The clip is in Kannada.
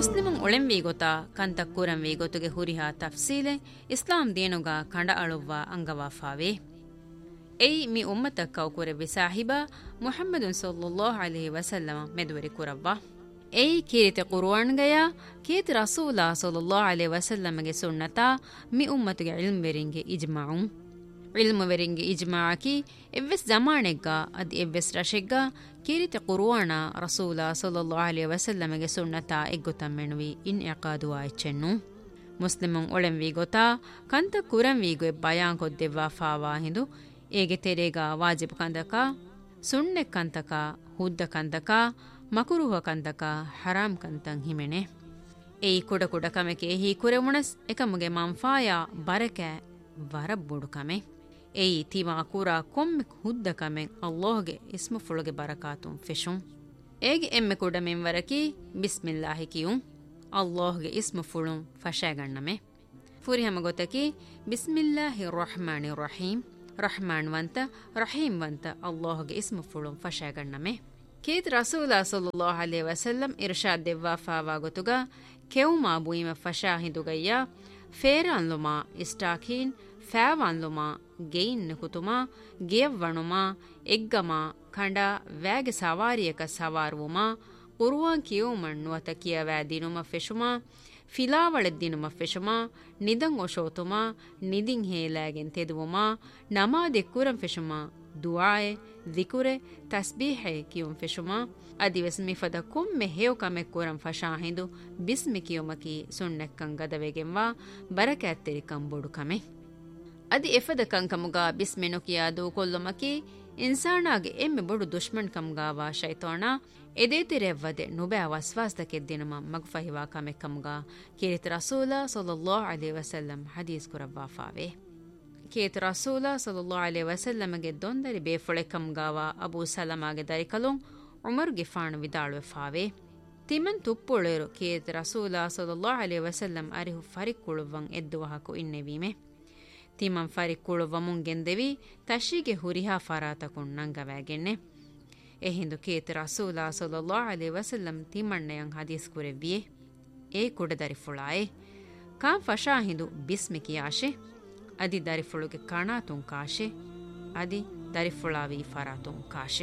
ಮುಸ್ಲಿಮುಂ ಒಳೆಂವಿ ಗೊತಾ ಕಂತ ಕುರಂವಿ ಗೊತುಗೆ ಹುರಿಹಾ ತಫ್ಸೀಲೆ ಇಸ್ಲಾಂ ದೇನುಗ ಕಂಡ ಅಳುವ್ವ ಅಂಗವಾಫಾವೆ ಎಯಿ ಮಿ ಉಮ್ಮತ ಕೌಕುರೆವಿ ಸಾಹಿಬಾ ಮುಹಮ್ಮದುನ್ ಸಲ್ಲಲ್ಲಾಹು ಅಲೈಹಿ ವಸಲ್ಲಮ ಮೆದುವರಿ ಕುರವ್ವ ಎಯಿ ಕೀರಿತೆ ಕುರ್ಆನ್ಗಯ ಕೀತಿ ರಸೂಲಾ ಸಲ್ಲಲ್ಲಾಹು ಅಲೈಹಿ ವಸಲ್ಲಮಗೆ ಸುನ್ನತಾ ಮಿ ಉಮ್ಮತುಗೆ ಇಲ್ಮ್ವೆರಿಂಗೆ ಇಜ್ಮಾಉಂ ಇಲ್ಮುವೆರಿಂಗೆ ಇಜ್ಮಾಅಕಿ ಎವ್ವೆಸ್ ಜಮಾನೆಗ್ಗ ಅದಿ ಎವ್ವೆಸ್ ರಶೆಗ್ಗ ಕೀರಿತೆ ಕುರ್ಆನ ರಸೂಲಾ ಸಲ್ಲಲ್ಲಾಹು ಅಲೈಹಿ ವಸಲ್ಲಮಗೆ ಸುನ್ನತಾ ಎಗ್ಗುತಮ್ಮೆನುವಿ ಇನ್ ಇಕಾದು ಆಯ್ಚೆನ್ನು ಮುಸ್ಲಿಮುಂ ಒಳೆಂವಿ ಗೊತಾ ಕಂತ ಕುರಂವಿಗೆ ಬಯಾನ್ ಕೊದ್ದೆವ್ವಾ ಫಾವಾ ಹಿಂದು ಏಗೆ ತೆರೆಗ ವಾಜಿಬ್ ಕಂದಕ ಸುಣ್ಣೆ ಕಂತಕ ಹುದ್ದ ಕಂತಕ ಮಕುರುಹ ಕಂತಕ ಹರಾಮ್ ಕಂತಂ ಹಿಮೆನೆ ಏಯಿ ಕುಡ ಕುಡ ಕಮೆಕೆ ಹಿ ಕುರೆ ಉಣಸ್ ಎಕಮುಗೆ ಮಂಫಾಯ ಬರಕೆ ವರಬ್ಬುಡು ಕಮೆ ಏಯಿ ತಿವಾ ಕುರ ಕೊಮ್ಮೆ ಹುದ್ದ ಕಮೆ ಅಲ್ಲಾಹ್ಗೆ ಇಸ್ಮು ಫುಳುಗೆ ಬರಕಾತುಂ ಫಿಶುಂ ಏಗೆ ಎಮ್ಮೆ ಕುಡ ಮೆಂವರಕಿ ಬಿಸ್ಮಿಲ್ಲಾಹಿ ಕಿಯುಂ ಅಲ್ಲಾಹ್ಗೆ ಇಸ್ಮು ಫುಳುಂ ಫಶಾಗಣ್ಣಮೆ ಫುರಿಹಮ ಗೊತ್ತಕಿ ಬಿಸ್ಮಿಲ್ಲಾಹಿ ರಹಮಾನಿ Rahim Rahman ವಂತ Rahim ವಂತ ಅಲ್ಲಾಹ್ಗೆ ಇಸ್ಮು ಫುಳುಂ ಫಶಾಗಣ್ಣಮೆ Keith ರಸೂಲಾ ಸಲ್ಲಲ್ಲಾಹು ಅಲೈಹಿ ವಸಲ್ಲಂ Irshad ದೆವ್ವಾ fava ಗೊತುಗ ಕೆವುಮಾ ಬುಯಿಮ ಫಶಾ ಹಿಂದುಗಯ್ಯ ಫೇರಾನ್ ಲುಮಾ ಇಸ್ಟಾಕೀನ್ ಫෑವಾನ್ ಲುಮಾ gain ಕುತುಮಾ ಗೆಯವ್ವಣುಮಾ ಎಗ್ಗಮಾ ಖಂಡ ವ್ಯಾಗೆ ಸವಾರಿಯಕ ಸವಾರುವುಮಾ ಕುರ್ವಾನ್ ಕಿಯೋಮಣ್ ನುವತ ಕಿಯವෑ ದಿನುಮ ಫೆಶುಮಾ ಫಿಲಾವಳೆದ್ದಿನುಮ ಫೆಶುಮಾ ನಿದಂ ಒಶೋತುಮಾ ನಿದಿಂ ಹೇಲಾಗೆನ್ ತೆದುವುಮಾ ನಮಾದೆ ಕುರಂ ಫೆಶುಮಾ ದುಆಯೆ ದಿಕುರೆ ತಸ್ಬೀಹೆ ಕಿಯುಂ ಫೆಶುಮಾ ಅದಿವೆಸ್ ಮಿಫದ ಕುಮ್ಮೆ ಹೇವ್ ಕಮೆ ಕುರಂ ಫಶಾಹಿಂದು ಬಿಸ್ಮಿ ಕಿಯುಮಕಿ ಸುಣ್ಣೆಕ್ಕಂ ಗದವೆಗೆಂವಾ ಬರಕ್ಯಾತ್ತೆರಿ ಕಂಬೊಡು ಕಮೆ ಅದಿ ಎಫದ ಕಂಕಮುಗ ಬಿಸ್ಮೆನು ಕಿಯಾದು ಕೊಲ್ಲುಮಕಿ ಇನ್ಸಾನಾಗೆ ಎಮ್ಮೆ ಬೊಡು ದುಶ್ಮನ್ ಕಮ್ಗಾವಾ ಶೈತಾನ ಎದೇತಿರೆವ್ವದೆ ನುಬೆ ವಸ್ವಾಸ್ತಕೆದ್ದಿನಮ ಮಗ್ಫಹಿವಾ ಕಮೆ ಕಮ್ಗ ಕೇರಿತ ರಸೂಲ ಸಲ್ಲಲ್ಲಾಹು ಅಲೈಹಿ ವಸಲ್ಲಂ ಹದೀಸ್ ಕುರವ್ವಾ ಫಾವೆ ಕೇತ ರಸೂಲ ಸಲ್ಲಲ್ಲಾಹು ಅಲೈಹಿ ವಸಲ್ಲಮಗೆ ದೊಂದರಿ ಬೇಫೊಳೆ ಕಮ್ಗಾವಾ ಅಬೂ ಸಲಮಾಗೆ ದರಿಕಲುಂ ಉಮರ್ಗೆ ಫಾಣು ವಿದಾಳುವೆ ಫಾವೆ ತಿಮನ್ ತುಪ್ಪುಳೆರು ಕೇತ ರಸೂಲ ಸಲ್ಲಲ್ಲಾಹು ಅಲೈಹಿ ವಸಲ್ಲಂ ಅರಿಹು ಫರಿಕ್ಕುಳುವಂ ಎದ್ದುವಹಕು ಇನ್ನೆವೀಮೆ ತಿಮನ್ ಫರಿಕ್ಕುಳುವಮುಂಗೆಂದೆವಿ ತಶಿಗೆ ಹುರಿಹಾ ಫರಾತಕುಂ ನಂಗವಾಗೆನ್ನೆ ಎಹಿಂದು ಕೇತ ರಸೂಲಾ ಸಲ್ಲಲ್ಲಾಹು ಅಲೈಹಿ ವಸಲ್ಲಂ ತಿಮಣ್ಣೆಯಂ ಹದೀಸ್ ಕುರೆವ್ವಿಯೆ ಏ ಕುಡೆ ದರಿಫುಳಾಯೆ ಕಾಂ ಫಶಾ ಹಿಂದು ಬಿಸ್ಮಿ ಕಿಯಾಶೆ ಅದಿ ದರಿಫುಳುಗೆ ಕಣಾತುಂ ಕಾಶೆ ಅದಿ ದರಿಫುಳಾವಿ ಫರಾತುಂ ಕಾಶೆ